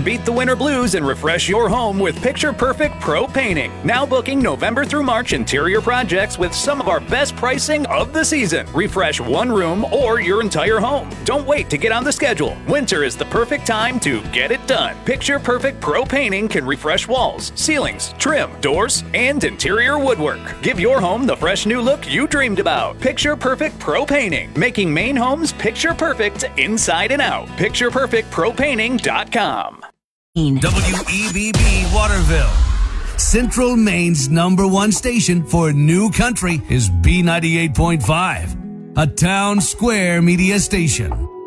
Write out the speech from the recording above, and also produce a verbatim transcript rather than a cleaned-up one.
Beat the winter blues and refresh your home with Picture Perfect Pro Painting. Now booking November through March interior projects with some of our best pricing of the season. Refresh one room or your entire home. Don't wait to get on the schedule. Winter is the perfect time to get it done. Picture Perfect Pro Painting can refresh walls, ceilings, trim, doors, and interior woodwork. Give your home the fresh new look you dreamed about. Picture Perfect Pro Painting, making Maine homes picture perfect inside and out. picture perfect pro painting dot com. W E B B Waterville. Central Maine's number one station for new country is B ninety-eight point five, a town square media station.